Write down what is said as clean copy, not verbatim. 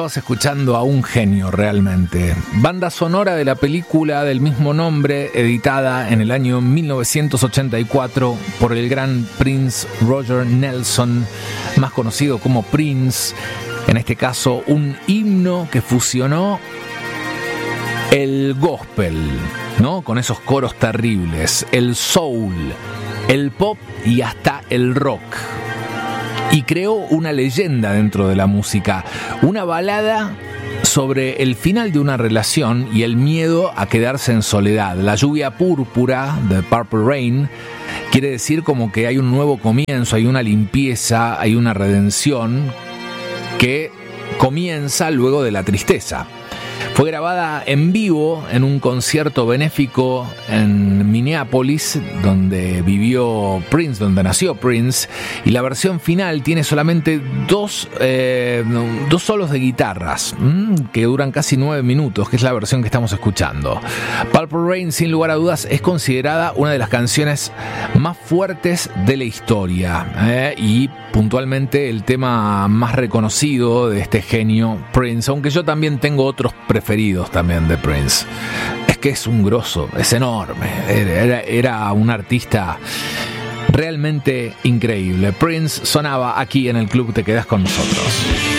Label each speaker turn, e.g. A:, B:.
A: Estabas escuchando a un genio realmente. Banda sonora de la película del mismo nombre, editada en el año 1984 por el gran Prince Roger Nelson, más conocido como Prince. En este caso, un himno que fusionó el gospel, ¿no? Con esos coros terribles, el soul, el pop y hasta el rock. Y creó una leyenda dentro de la música, una balada sobre el final de una relación y el miedo a quedarse en soledad. La lluvia púrpura de Purple Rain quiere decir como que hay un nuevo comienzo, hay una limpieza, hay una redención que comienza luego de la tristeza. Fue grabada en vivo en un concierto benéfico en Minneapolis, donde vivió Prince, donde nació Prince, y la versión final tiene solamente dos solos de guitarras que duran casi 9 minutos, que es la versión que estamos escuchando. Purple Rain, sin lugar a dudas, es considerada una de las canciones más fuertes de la historia, y puntualmente el tema más reconocido de este genio Prince, aunque yo también tengo otros preferidos también de Prince. Es que es un grosso, es enorme, era un artista realmente increíble. Prince sonaba aquí en el club Te Quedas con Nosotros.